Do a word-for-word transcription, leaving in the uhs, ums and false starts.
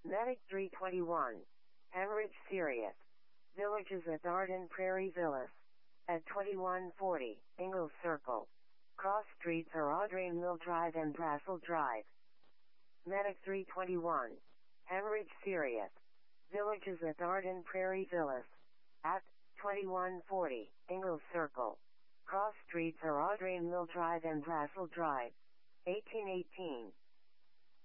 Medic three twenty-one. Hemorrhage serious. Villages at Arden Prairie Villas. At twenty-one forty, Ingalls Circle. Cross streets are Audrain Mill Drive and Brassel Drive. Medic three twenty-one. Hemorrhage serious. Villages at Arden Prairie Villas. At twenty-one forty, Ingalls Circle. Cross streets are Audrain Mill Drive and Brassel Drive. eighteen eighteen.